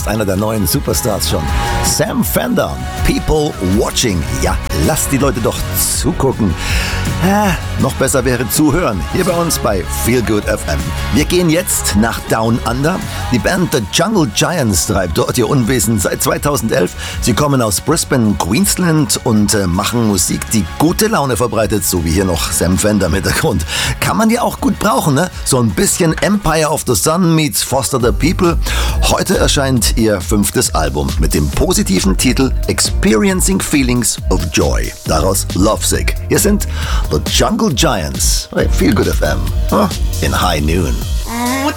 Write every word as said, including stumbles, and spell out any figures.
ist einer der neuen Superstars schon. Sam Fender, People Watching. Ja, lasst die Leute doch zugucken. Äh, noch besser wäre zuhören, hier bei uns bei Feel Good F M. Wir gehen jetzt nach Down Under. Die Band The Jungle Giants treibt dort ihr Unwesen seit zweitausendelf. Sie kommen aus Brisbane, Queensland und äh, machen Musik, die gute Laune verbreitet, so wie hier noch Sam Fender im Hintergrund. Kann man ja auch gut brauchen, ne? So ein bisschen Empire of the Sun meets Foster the People. Heute erscheint ihr fünftes Album mit dem positiven Titel Experiencing Feelings of Joy. Daraus Lovesick. Hier sind The Jungle Giants bei Feel Good F M in High Noon.